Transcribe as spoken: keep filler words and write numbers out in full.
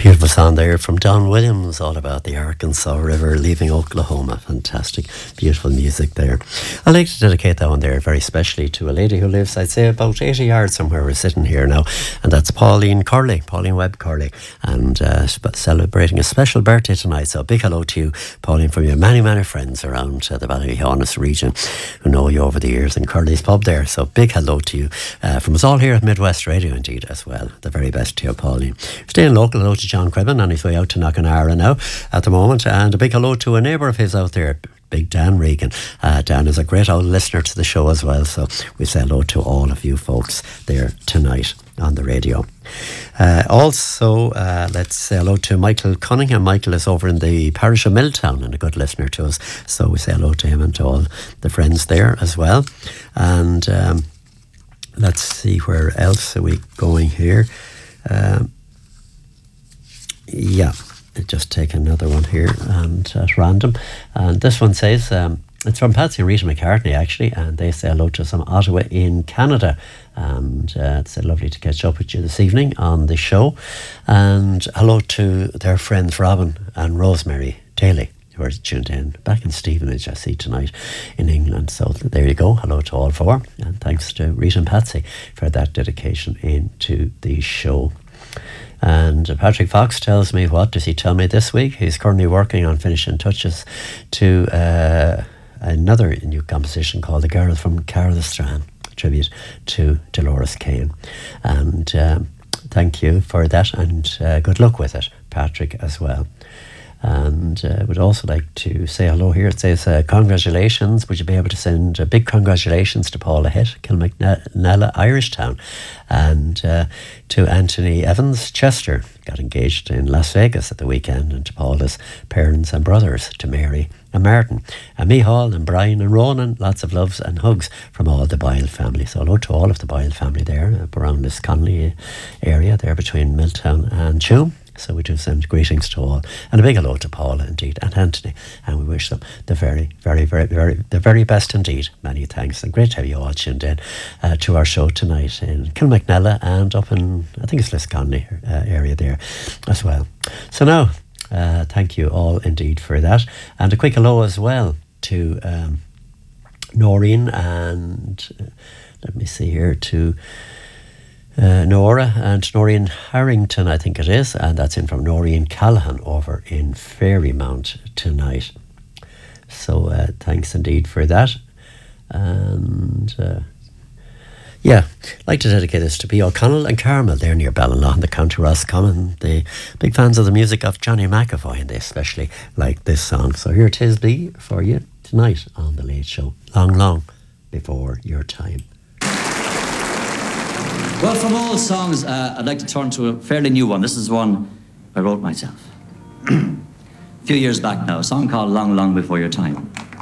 Beautiful song there from Don Williams, all about the Arkansas River leaving Oklahoma. Fantastic, beautiful music there. I'd like to dedicate that one there very specially to a lady who lives, I'd say, about eighty yards from where we're sitting here now, and that's Pauline Curley, Pauline Webb Curley, and uh, celebrating a special birthday tonight. So big hello to you, Pauline, from your many, many friends around uh, the Ballyhonus region who know you over the years in Curley's pub there. So big hello to you uh, from us all here at Midwest Radio, indeed, as well. The very best to you, Pauline. Staying local, hello to John Cribben on his way out to Knockanara now at the moment, and a big hello to a neighbour of his out there, Big Dan Regan. Uh, Dan is a great old listener to the show as well, so we say hello to all of you folks there tonight on the radio. Uh, also, uh, let's say hello to Michael Cunningham. Michael is over in the parish of Milltown and a good listener to us, so we say hello to him and to all the friends there as well. And um, let's see, where else are we going here? Um, Yeah, just take another one here and at random. And this one says, um, it's from Patsy and Rita McCartney actually, and they say hello to some Ottawa in Canada. And uh, it's uh, lovely to catch up with you this evening on the show. And hello to their friends Robin and Rosemary Daly, who are tuned in back in Stevenage, I see, tonight in England. So there you go. Hello to all four. And thanks to Rita and Patsy for that dedication into the show. And Patrick Fox tells me, what does he tell me this week? He's currently working on finishing touches to uh, another new composition called The Girl from Carlistrán, a tribute to Dolores Kane. And um, thank you for that, and uh, good luck with it, Patrick, as well. And I uh, would also like to say hello here. It says, uh, congratulations. Would you be able to send a big congratulations to Paula Hitt, Kilmacnella, Irishtown, and uh, to Anthony Evans Chester, got engaged in Las Vegas at the weekend, and to Paula's parents and brothers, to Mary and Martin, and Mihal and Brian and Ronan. Lots of loves and hugs from all the Boyle family. So hello to all of the Boyle family there, up around this Connolly area there between Milltown and Tuam. So we do send greetings to all, and a big hello to Paula indeed, and Anthony, and we wish them the very, very, very, very, the very best indeed. Many thanks, and great to have you all tuned in uh, to our show tonight in Kilmacnella and up in, I think it's Lisconnelly uh, area there as well. So now, uh, thank you all indeed for that, and a quick hello as well to um, Noreen and uh, let me see here to. Uh, Nora and Noreen Harrington, I think it is, and that's in from Noreen Callahan over in Fairymount tonight. So uh, thanks indeed for that. And uh, yeah, I'd like to dedicate this to P. O'Connell and Carmel. They're near Ballinlaw in the County Roscommon. The big fans of the music of Johnny McAvoy, and they especially like this song. So here it is be for you tonight on The Late Show. Long, long before your time. Well, from all songs, uh, I'd like to turn to a fairly new one. This is one I wrote myself. A few years back now, a song called Long, Long Before Your Time.